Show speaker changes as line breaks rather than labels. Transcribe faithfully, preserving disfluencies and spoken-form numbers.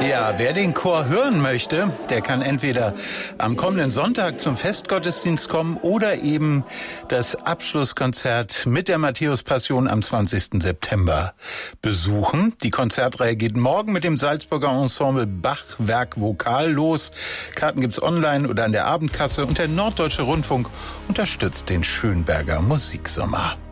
Ja, wer den Chor hören möchte, der kann entweder am kommenden Sonntag zum Festgottesdienst kommen oder eben das Abschlusskonzert mit der Matthäus-Passion am zwanzigsten September besuchen. Die Konzertreihe geht morgen mit dem Salzburger Ensemble Bach-Werk Vokal los. Karten gibt's online oder an der Abendkasse und der Norddeutsche Rundfunk unterstützt den Schönberger Musiksommer.